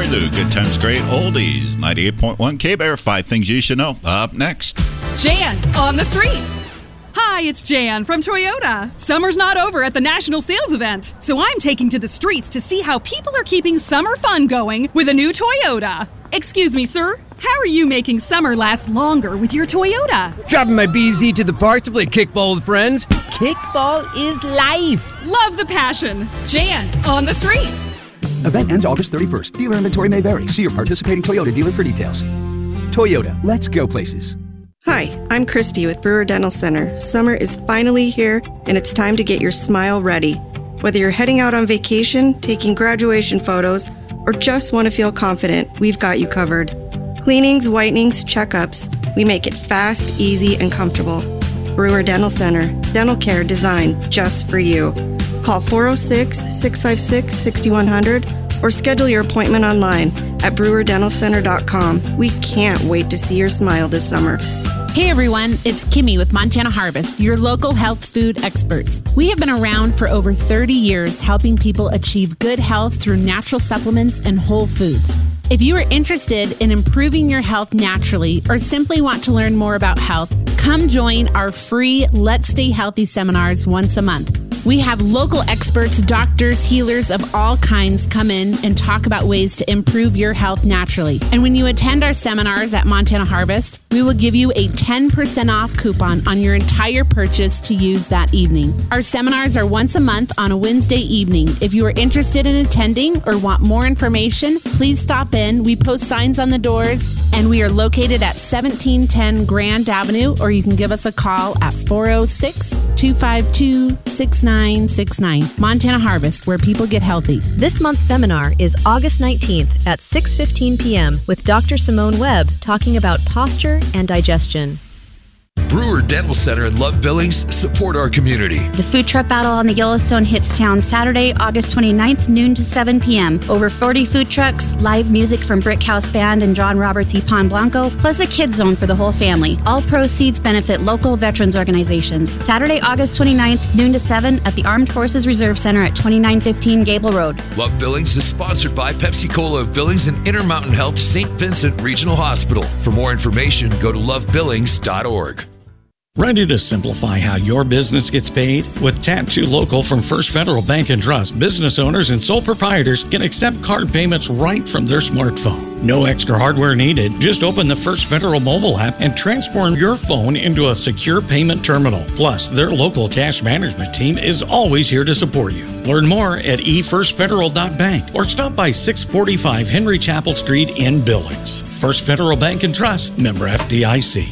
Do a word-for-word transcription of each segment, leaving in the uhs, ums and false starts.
the Good Times Great Oldies. ninety-eight point one K-Bear, five things you should know. Up next. Jan on the street. Hi, it's Jan from Toyota. Summer's not over at the National Sales Event, so I'm taking to the streets to see how people are keeping summer fun going with a new Toyota. Excuse me, sir. How are you making summer last longer with your Toyota? Driving my B Z to the park to play kickball with friends. Kickball is life. Love the passion. Jan on the street. Event ends August thirty-first. Dealer inventory may vary. See your participating Toyota dealer for details. Toyota, let's go places. Hi, I'm Christy with Brewer Dental Center. Summer is finally here, and it's time to get your smile ready. Whether you're heading out on vacation, taking graduation photos, or just want to feel confident, we've got you covered. Cleanings, whitenings, checkups, we make it fast, easy, and comfortable. Brewer Dental Center, dental care designed just for you. Call four oh six, six five six, six one zero zero or schedule your appointment online at brewer dental center dot com. We can't wait to see your smile this summer. Hey everyone, it's Kimmy with Montana Harvest, your local health food experts. We have been around for over thirty years helping people achieve good health through natural supplements and whole foods. If you are interested in improving your health naturally or simply want to learn more about health, come join our free Let's Stay Healthy seminars once a month. We have local experts, doctors, healers of all kinds come in and talk about ways to improve your health naturally. And when you attend our seminars at Montana Harvest, we will give you a ten percent off coupon on your entire purchase to use that evening. Our seminars are once a month on a Wednesday evening. If you are interested in attending or want more information, please stop in. We post signs on the doors, and we are located at seventeen ten Grand Avenue, or you can give us a call at four oh six, two five two, six nine six nine. Montana Harvest, where people get healthy. This month's seminar is August nineteenth at six fifteen p.m. with Doctor Simone Webb talking about posture and digestion. Brewer Dental Center and Love Billings support our community. The food truck battle on the Yellowstone hits town Saturday, August twenty-ninth, noon to seven p.m. Over forty food trucks, live music from Brick House Band and John Roberts y Pan Blanco, plus a kids zone for the whole family. All proceeds benefit local veterans organizations. Saturday, August twenty-ninth, noon to seven at the Armed Forces Reserve Center at twenty-nine fifteen Gable Road. Love Billings is sponsored by Pepsi Cola of Billings and Intermountain Health Saint Vincent Regional Hospital. For more information, go to love billings dot org. Ready to simplify how your business gets paid? With Tap to Local from First Federal Bank and Trust, business owners and sole proprietors can accept card payments right from their smartphone. No extra hardware needed. Just open the First Federal mobile app and transform your phone into a secure payment terminal. Plus, their local cash management team is always here to support you. Learn more at e first federal dot bank or stop by six forty-five Henry Chapel Street in Billings. First Federal Bank and Trust, member F D I C.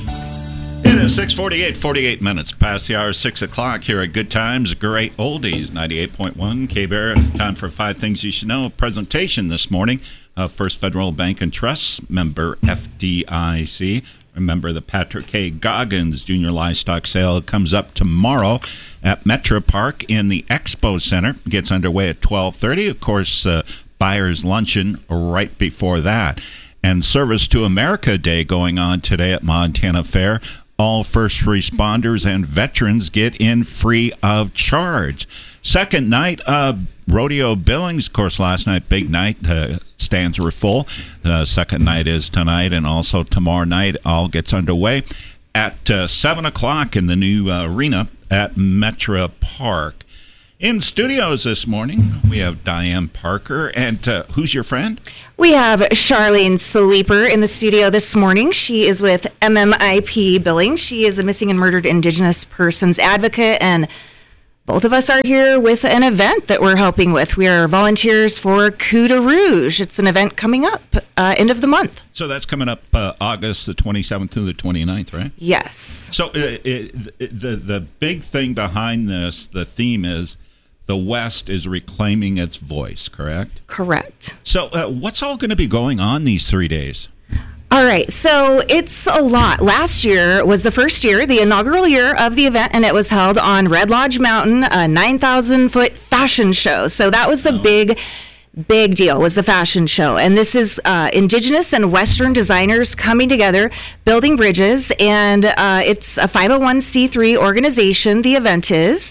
It is six forty-eight, forty-eight minutes past the hour, six o'clock here at Good Times, Great Oldies, ninety-eight point one K-Bear. Time for Five Things You Should Know. Presentation this morning of First Federal Bank and Trust, member F D I C. Remember, the Patrick K. Goggins Junior Livestock Sale comes up tomorrow at Metro Park in the Expo Center. Gets underway at twelve thirty. Of course, uh, buyer's luncheon right before that. And Service to America Day going on today at Montana Fair. All first responders and veterans get in free of charge. Second night of Rodeo Billings. Of course, last night, big night. Uh, stands were full. The second night is tonight, and also tomorrow night. All gets underway at uh, seven o'clock in the new uh, arena at Metro Park. In studios this morning, we have Diane Parker. And uh, who's your friend? We have Charlene Sleeper in the studio this morning. She is with M M I P Billings. She is a missing and murdered Indigenous persons advocate, and both of us are here with an event that we're helping with. We are volunteers for Coup de Rouge. It's an event coming up uh, end of the month. So that's coming up uh, August the twenty-seventh to the twenty-ninth, right? Yes. So uh, it, the, the big thing behind this, the theme is the West is reclaiming its voice, correct? Correct. So uh, what's all going to be going on these three days? All right, so it's a lot. Last year was the first year, the inaugural year of the event, and it was held on Red Lodge Mountain, a nine thousand foot fashion show. So that was the oh. big... Big deal was the fashion show. And this is uh, Indigenous and Western designers coming together, building bridges. And uh, it's a five oh one c three organization, the event is.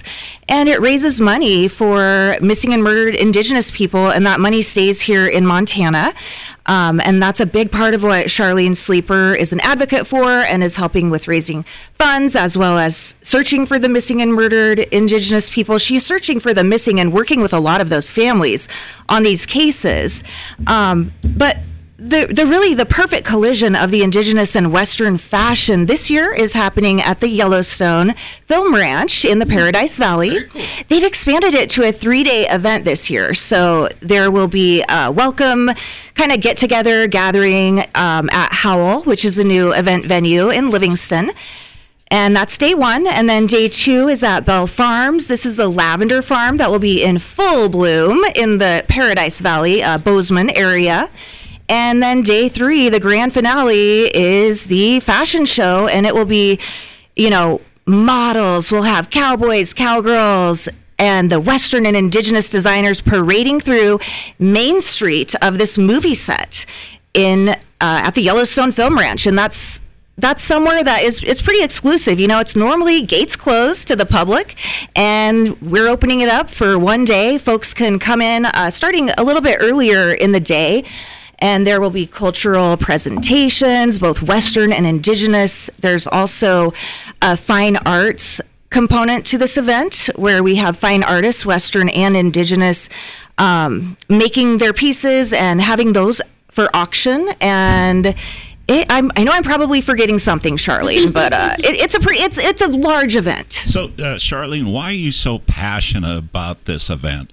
and it raises money for missing and murdered Indigenous people, and that money stays here in Montana. Um, and that's a big part of what Charlene Sleeper is an advocate for and is helping with raising funds as well as searching for the missing and murdered Indigenous people. She's searching for the missing and working with a lot of those families on these cases. Um, but The, the really the perfect collision of the Indigenous and Western fashion this year is happening at the Yellowstone Film Ranch in the Paradise Valley. Cool. They've expanded it to a three-day event this year, so there will be a welcome kind of get-together gathering um, at Howell, which is a new event venue in Livingston. And that's day one. And then day two is at Bell Farms. This is a lavender farm that will be in full bloom in the Paradise Valley, uh, Bozeman area. And then day three, the grand finale, is the fashion show, and it will be, you know, models. We'll have cowboys, cowgirls, and the Western and Indigenous designers parading through Main Street of this movie set in uh, at the Yellowstone Film Ranch, and that's that's somewhere that is it's pretty exclusive. You know, it's normally gates closed to the public, and we're opening it up for one day. Folks can come in uh, starting a little bit earlier in the day. And there will be cultural presentations, both Western and Indigenous. There's also a fine arts component to this event where we have fine artists, Western and Indigenous, um, making their pieces and having those for auction. And it, I'm, I know I'm probably forgetting something, Charlene, but uh, it, it's a pre, it's it's a large event. So, uh, Charlene, why are you so passionate about this event?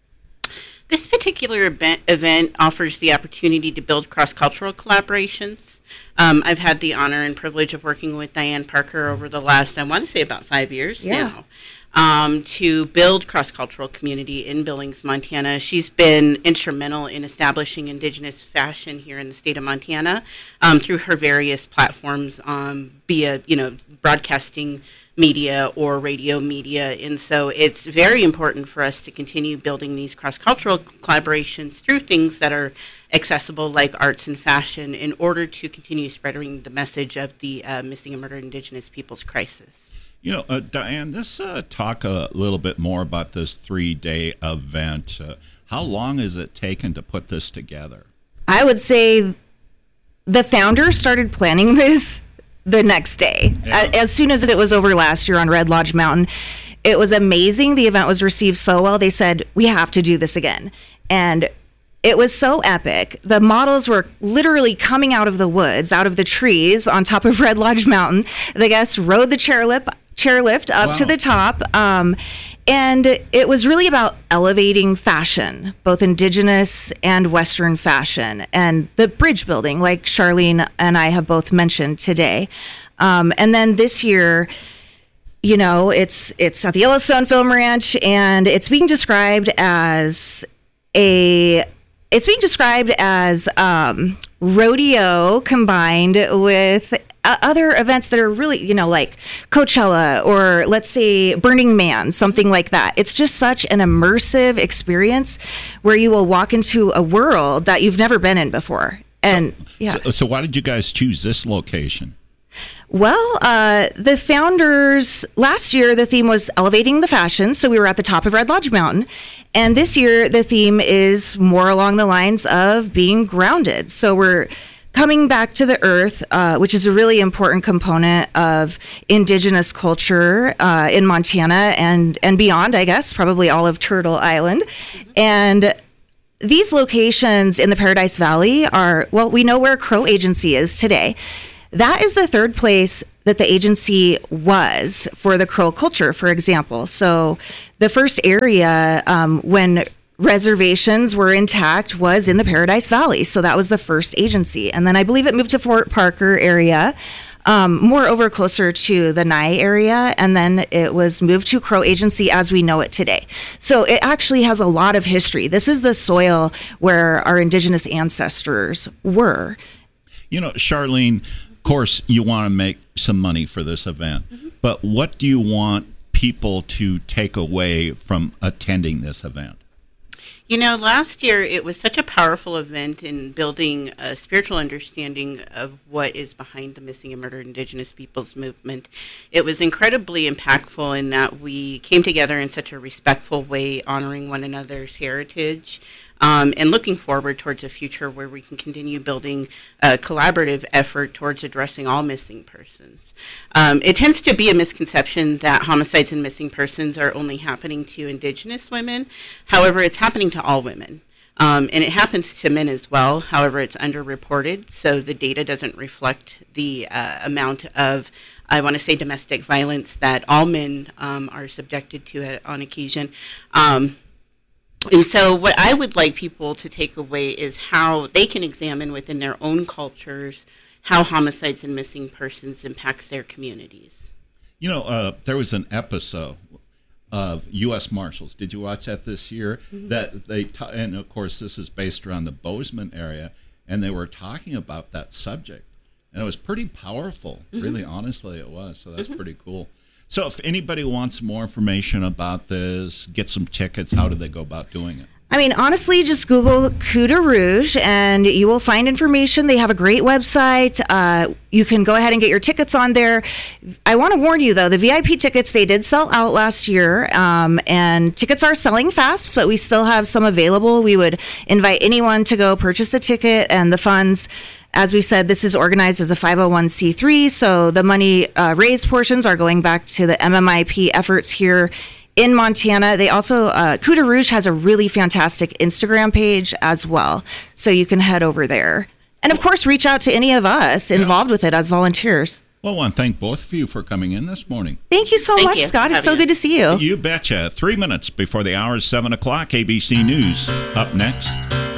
This particular event, event offers the opportunity to build cross-cultural collaborations. Um, I've had the honor and privilege of working with Diane Parker over the last, I want to say about five years yeah. now, um, to build cross-cultural community in Billings, Montana. She's been instrumental in establishing Indigenous fashion here in the state of Montana um, through her various platforms, um, via, you know, broadcasting media or radio media. And so it's very important for us to continue building these cross-cultural collaborations through things that are accessible like arts and fashion in order to continue spreading the message of the uh, missing and murdered Indigenous peoples crisis. You know, uh, Diane, let's uh, talk a little bit more about this three-day event. Uh, how long has it taken to put this together? I would say the founders started planning this the next day. Yeah. As soon as it was over last year on Red Lodge Mountain, it was amazing. The event was received so well. They said, we have to do this again. And it was so epic. The models were literally coming out of the woods, out of the trees on top of Red Lodge Mountain. The guests rode the chairlift, chairlift up wow. to the top. Um, and it was really about elevating fashion, both Indigenous and Western fashion, and the bridge building, like Charlene and I have both mentioned today. Um, and then this year, you know, it's it's at the Yellowstone Film Ranch, and it's being described as a it's being described as um, rodeo combined with Uh, other events that are really, you know, like Coachella or let's say Burning Man, something like that. It's just such an immersive experience where you will walk into a world that you've never been in before. And so, yeah. So, so why did you guys choose this location? Well, uh, the founders, last year the theme was elevating the fashion, so we were at the top of Red Lodge Mountain. And this year the theme is more along the lines of being grounded. So we're coming back to the earth, uh, which is a really important component of Indigenous culture uh, in Montana and, and beyond, I guess, probably all of Turtle Island. And these locations in the Paradise Valley are, well, we know where Crow Agency is today. That is the third place that the agency was for the Crow culture, for example. So the first area um, when reservations were intact was in the Paradise Valley. So that was the first agency. And then I believe it moved to Fort Parker area, um, more over closer to the Nye area. And then it was moved to Crow Agency as we know it today. So it actually has a lot of history. This is the soil where our Indigenous ancestors were. You know, Charlene, of course, you want to make some money for this event. Mm-hmm. But what do you want people to take away from attending this event? You know, last year it was such a powerful event in building a spiritual understanding of what is behind the Missing and Murdered Indigenous Peoples movement. It was incredibly impactful in that we came together in such a respectful way, honoring one another's heritage, um, and looking forward towards a future where we can continue building a collaborative effort towards addressing all missing persons. Um, it tends to be a misconception that homicides and missing persons are only happening to Indigenous women. However, it's happening to all women. Um, and it happens to men as well. However, it's underreported, so the data doesn't reflect the uh, amount of, I want to say, domestic violence that all men um, are subjected to uh, on occasion. Um, and so what I would like people to take away is how they can examine within their own cultures how homicides and missing persons impacts their communities. You know, uh, there was an episode of U S Marshals. Did you watch that this year? Mm-hmm. That they ta- and of course this is based around the Bozeman area, and they were talking about that subject, and it was pretty powerful. Mm-hmm. Really, honestly, it was. So that's mm-hmm. pretty cool. So if anybody wants more information about this, get some tickets, how do they go about doing it? I mean, honestly, just Google Coup de Rouge and you will find information. They have a great website. Uh, you can go ahead and get your tickets on there. I want to warn you, though, the V I P tickets, they did sell out last year, um, and tickets are selling fast, but we still have some available. We would invite anyone to go purchase a ticket, and the funds, as we said, this is organized as a five oh one c three, so the money uh, raised portions are going back to the M M I P efforts here in Montana. They also, uh, Coup de Rouge has a really fantastic Instagram page as well, so you can head over there. And of course, reach out to any of us involved yeah. with it as volunteers. Well, I want to thank both of you for coming in this morning. Thank you so thank much, you. Scott. It's so you. good to see you. You betcha. Three minutes before the hour is seven o'clock, A B C News. Up next.